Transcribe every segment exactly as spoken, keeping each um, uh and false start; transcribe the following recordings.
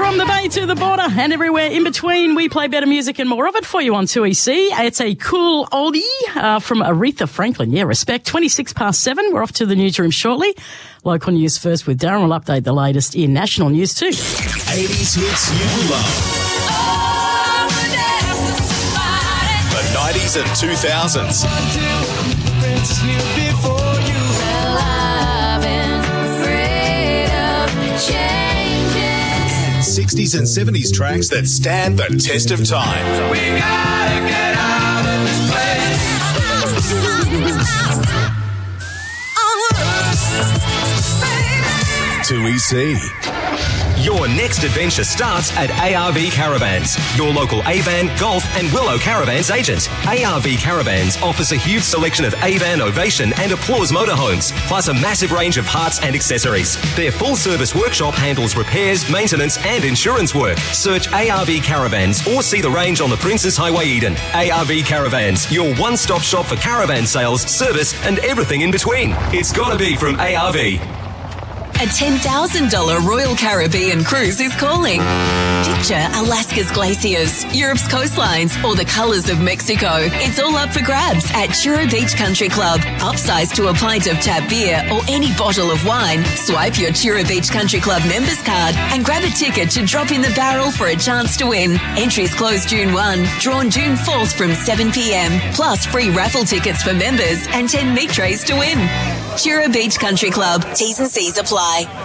From the Bay to the border and everywhere in between, we play better music and more of it for you on two E C. It's a cool oldie uh, from Aretha Franklin. Yeah, respect. twenty-six past seven. We're off to the newsroom shortly. Local news first with Darren. Will update the latest in national news too. eighties hits you love. The nineties and two thousands. sixties and seventies tracks that stand the test of time. We gotta get out of this place. two E C. Your next adventure starts at A R V Caravans, your local Avan, Golf and Willow Caravans agent. A R V Caravans offers a huge selection of Avan, Ovation and Applause motorhomes, plus a massive range of parts and accessories. Their full-service workshop handles repairs, maintenance and insurance work. Search A R V Caravans or see the range on the Princes Highway Eden. A R V Caravans, your one-stop shop for caravan sales, service and everything in between. It's gotta be from A R V. A ten thousand dollars Royal Caribbean cruise is calling. Picture Alaska's glaciers, Europe's coastlines, or the colours of Mexico. It's all up for grabs at Chura Beach Country Club. Upsize to a pint of tap beer or any bottle of wine. Swipe your Chura Beach Country Club members card and grab a ticket to drop in the barrel for a chance to win. Entries close June first, drawn June fourth from seven p.m. Plus free raffle tickets for members and ten meat trays to win. Chura Beach Country Club. T's and C's apply.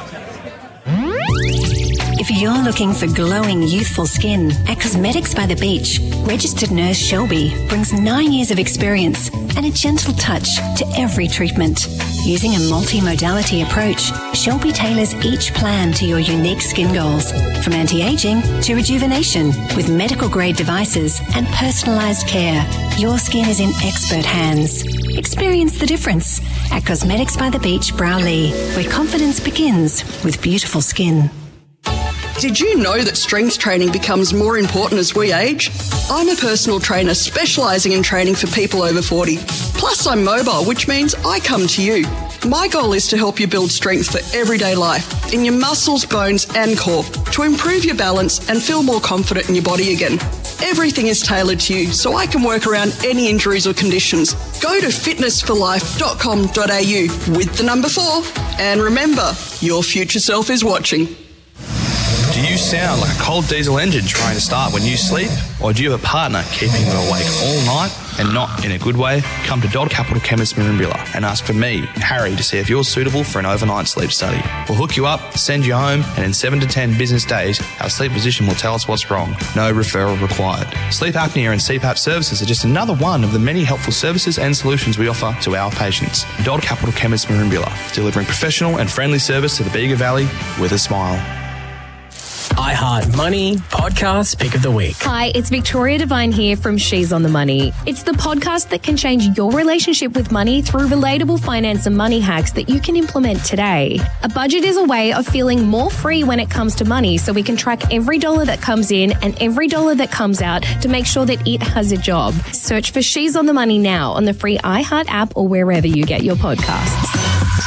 If you're looking for glowing, youthful skin, at Cosmetics by the Beach, registered nurse Shelby brings nine years of experience and a gentle touch to every treatment. Using a multi-modality approach, Shelby tailors each plan to your unique skin goals, from anti-aging to rejuvenation, with medical-grade devices and personalised care. Your skin is in expert hands. Experience the difference at Cosmetics by the Beach, Browley, where confidence begins with beautiful skin. Did you know that strength training becomes more important as we age? I'm a personal trainer specialising in training for people over forty. Plus, I'm mobile, which means I come to you. My goal is to help you build strength for everyday life, in your muscles, bones and core, to improve your balance and feel more confident in your body again. Everything is tailored to you, so I can work around any injuries or conditions. Go to fitness for life dot com dot a u with the number four. And remember, your future self is watching. Do you sound like a cold diesel engine trying to start when you sleep? Or do you have a partner keeping you awake all night and not in a good way? Come to Dodd Capital Chemist Merimbula and ask for me, Harry, to see if you're suitable for an overnight sleep study. We'll hook you up, send you home, and in seven to ten business days, our sleep physician will tell us what's wrong. No referral required. Sleep apnea and C PAP services are just another one of the many helpful services and solutions we offer to our patients. Dodd Capital Chemist Merimbula, delivering professional and friendly service to the Bega Valley with a smile. iHeart Money Podcast Pick of the Week. Hi, it's Victoria Devine here from She's on the Money. It's the podcast that can change your relationship with money through relatable finance and money hacks that you can implement today. A budget is a way of feeling more free when it comes to money, so we can track every dollar that comes in and every dollar that comes out to make sure that it has a job. Search for She's on the Money now on the free iHeart app or wherever you get your podcasts.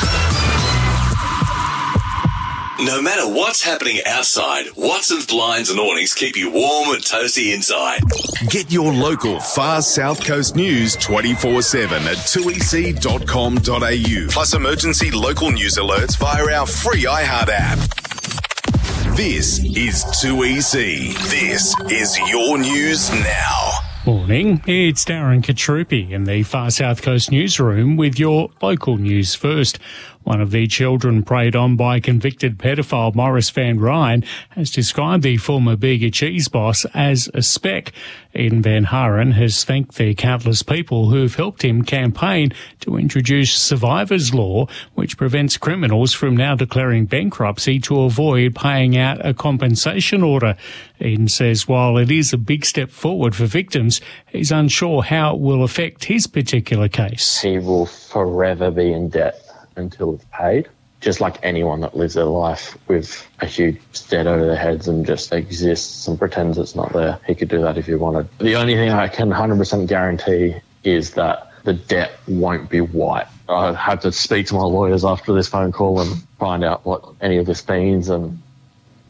No matter what's happening outside, Watson's Blinds and Awnings keep you warm and toasty inside. Get your local Far South Coast news twenty-four seven at two e c dot com dot a u. Plus emergency local news alerts via our free iHeart app. This is two E C. This is your news now. Morning, it's Darren Katrupi in the Far South Coast newsroom with your local news first. One of the children preyed on by convicted pedophile Maurice Van Ryn has described the former Bega Cheese boss as a speck. Eden Van Haren has thanked the countless people who have helped him campaign to introduce survivor's law, which prevents criminals from now declaring bankruptcy to avoid paying out a compensation order. Eden says while it is a big step forward for victims, he's unsure how it will affect his particular case. He will forever be in debt until it's paid, just like anyone that lives their life with a huge debt over their heads and just exists and pretends it's not there. He could do that if he wanted. The only thing I can one hundred percent guarantee is that the debt won't be white. I have to speak to my lawyers after this phone call and find out what any of this means and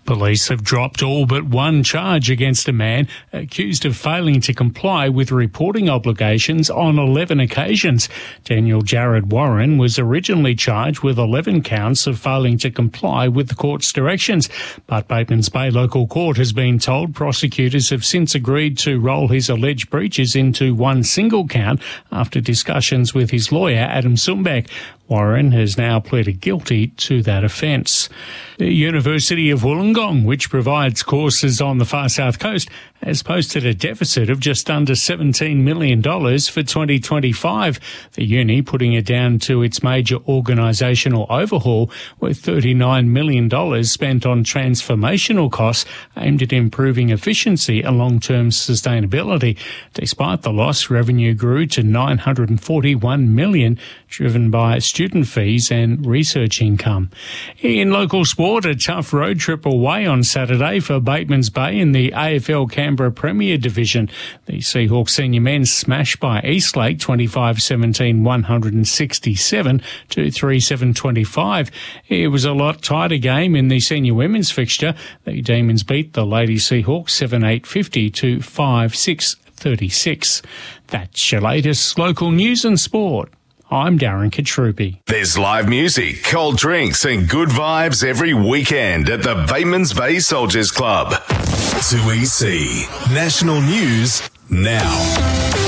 Police have dropped all but one charge against a man accused of failing to comply with reporting obligations on eleven occasions. Daniel Jared Warren was originally charged with eleven counts of failing to comply with the court's directions, but Batemans Bay Local Court has been told prosecutors have since agreed to roll his alleged breaches into one single count after discussions with his lawyer, Adam Sumbeck. Warren has now pleaded guilty to that offence. The University of Wollongong, which provides courses on the far south coast, has posted a deficit of just under seventeen million dollars for twenty twenty-five. The uni putting it down to its major organisational overhaul, with thirty-nine million dollars spent on transformational costs aimed at improving efficiency and long-term sustainability. Despite the loss, revenue grew to nine hundred forty-one million dollars, driven by student fees and research income. In local sport, a tough road trip away on Saturday for Batemans Bay in the A F L Canberra Premier Division. The Seahawks senior men smashed by Eastlake twenty-five seventeen one sixty-seven to three seven twenty-five. It was a lot tighter game in the senior women's fixture. The Demons beat the Lady Seahawks seven eight fifty to five six thirty-six. That's your latest local news and sport. I'm Darren Katrupi. There's live music, cold drinks and good vibes every weekend at the Batemans Bay Soldiers Club. two E C National News now.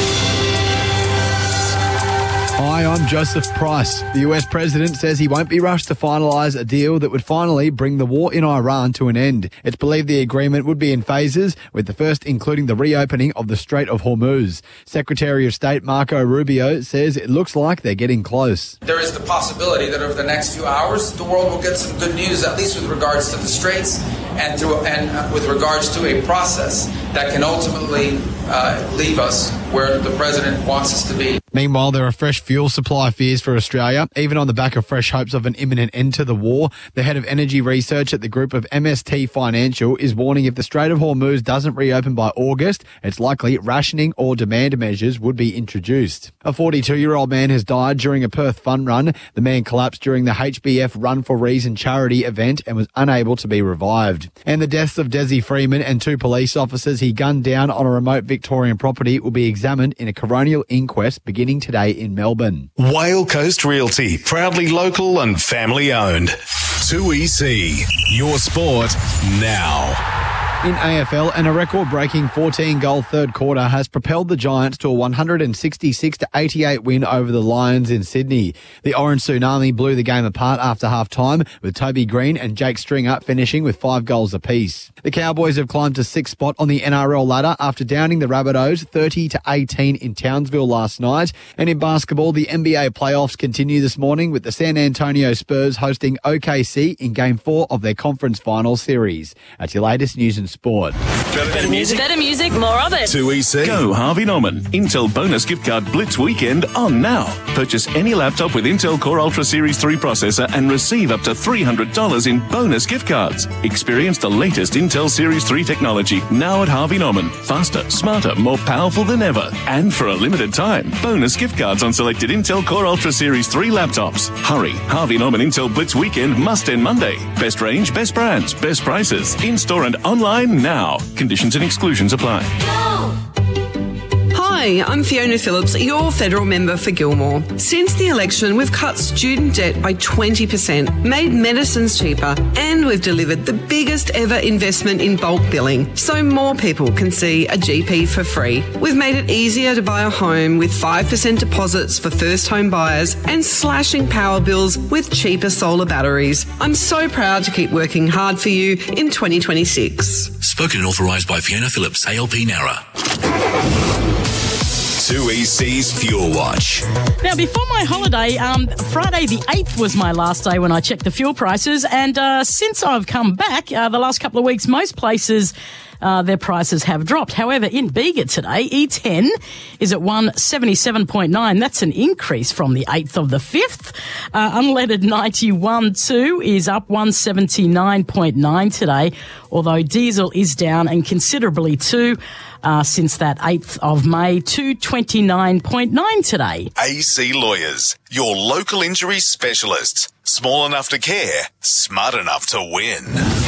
Hi, I'm Joseph Price. The U S president says he won't be rushed to finalise a deal that would finally bring the war in Iran to an end. It's believed the agreement would be in phases, with the first including the reopening of the Strait of Hormuz. Secretary of State Marco Rubio says it looks like they're getting close. There is the possibility that over the next few hours, the world will get some good news, at least with regards to the straits and, to, and with regards to a process that can ultimately uh, leave us where the president wants us to be. Meanwhile, there are fresh fuel supply fears for Australia, even on the back of fresh hopes of an imminent end to the war. The head of energy research at the group of M S T Financial is warning if the Strait of Hormuz doesn't reopen by August, it's likely rationing or demand measures would be introduced. A forty-two-year-old man has died during a Perth fun run. The man collapsed during the H B F Run for Reason charity event and was unable to be revived. And the deaths of Desi Freeman and two police officers he gunned down on a remote Victorian property will be examined in a coronial inquest beginning today in Melbourne. Whale Coast Realty, proudly local and family owned. two E C, your sport now. In A F L, and a record-breaking fourteen-goal third quarter has propelled the Giants to a one hundred sixty-six to eighty-eight win over the Lions in Sydney. The Orange Tsunami blew the game apart after half-time, with Toby Green and Jake Stringer finishing with five goals apiece. The Cowboys have climbed to sixth spot on the N R L ladder after downing the Rabbitohs thirty to eighteen in Townsville last night. And in basketball, the N B A playoffs continue this morning with the San Antonio Spurs hosting O K C in Game four of their conference final series. That's your latest news and sport. Better, better music. Better music, more of it. two E C. Go Harvey Norman. Intel bonus gift card Blitz weekend on now. Purchase any laptop with Intel Core Ultra Series three processor and receive up to three hundred dollars in bonus gift cards. Experience the latest Intel Series three technology now at Harvey Norman. Faster, smarter, more powerful than ever. And for a limited time, bonus gift cards on selected Intel Core Ultra Series three laptops. Hurry. Harvey Norman Intel Blitz weekend must end Monday. Best range, best brands, best prices. In-store and online now. Conditions and exclusions apply. Hi, I'm Fiona Phillips, your federal member for Gilmore. Since the election, we've cut student debt by twenty percent, made medicines cheaper, and we've delivered the biggest ever investment in bulk billing, so more people can see a G P for free. We've made it easier to buy a home with five percent deposits for first home buyers and slashing power bills with cheaper solar batteries. I'm so proud to keep working hard for you in twenty twenty-six. Spoken and authorised by Fiona Phillips, A L P Nara. two E C's Fuel Watch. Now, before my holiday, um, Friday the eighth was my last day when I checked the fuel prices. And uh, since I've come back, uh, the last couple of weeks, most places, uh, their prices have dropped. However, in Bega today, E ten is at one seventy-seven point nine. That's an increase from the eighth of the fifth. Uh, unleaded ninety-one two is up one seventy-nine point nine today, although diesel is down and considerably too. Uh, since that eighth of May, two twenty-nine point nine today. A C Lawyers, your local injury specialists. Small enough to care, smart enough to win.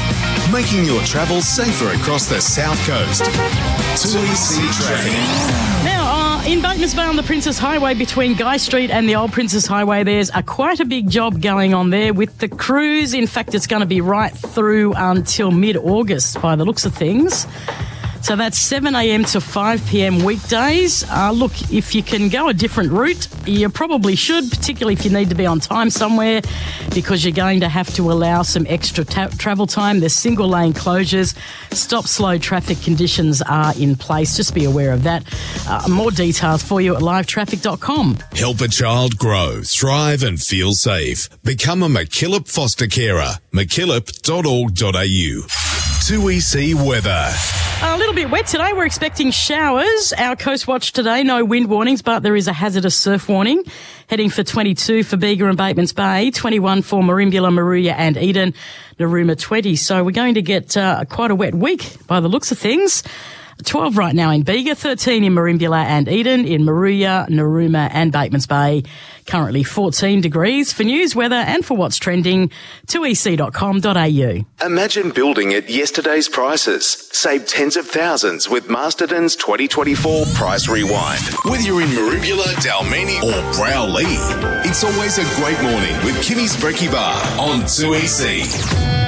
making your travel safer across the South Coast. two E C Traffic. Now, uh, in Batemans Bay on the Princess Highway between Guy Street and the Old Princess Highway, there's a quite a big job going on there with the crews. In fact, it's going to be right through until mid-August by the looks of things. So that's seven a.m. to five p.m. weekdays. Uh, look, if you can go a different route, you probably should, particularly if you need to be on time somewhere, because you're going to have to allow some extra ta- travel time. There's single lane closures. Stop slow traffic conditions are in place. Just be aware of that. Uh, more details for you at live traffic dot com. Help a child grow, thrive and feel safe. Become a McKillop foster carer. mckillop dot org dot a u. two E C weather. A little bit wet today. We're expecting showers. Our coast watch today, no wind warnings, but there is a hazardous surf warning. Heading for twenty-two for Bega and Batemans Bay, twenty-one for Merimbula, Maruya and Eden, Narooma twenty. So we're going to get uh, quite a wet week by the looks of things. twelve right now in Bega, thirteen in Merimbula and Eden, in Maruya, Narooma and Batemans Bay. Currently fourteen degrees. For news, weather and for what's trending, two e c dot com dot a u. Imagine building at yesterday's prices. Save tens of thousands with Masterton's twenty twenty-four Price Rewind. Whether you're in Merimbula, Dalmeny or Browley, it's always a great morning with Kimmy's Brekkie Bar on two E C.